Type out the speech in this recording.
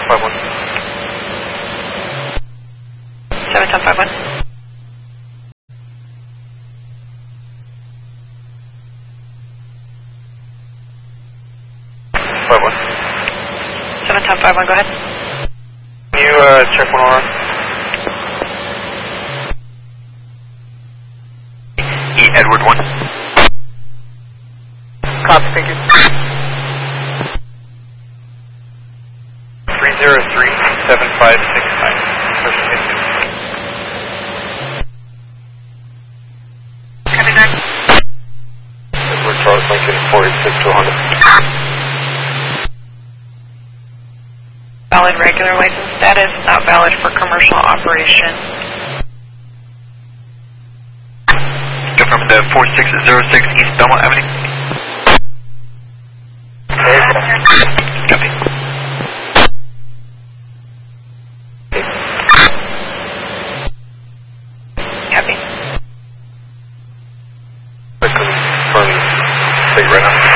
71051. 71051. 71051, go ahead. Can you check 101? E. Edward 1. Copy, thank you. 303-7569. Copy that. Edward Charles Lincoln 46-100. Valid regular license status, not valid for commercial operation. From the 4606 East Belmont Avenue. Copy. Copy. Confirm state right now.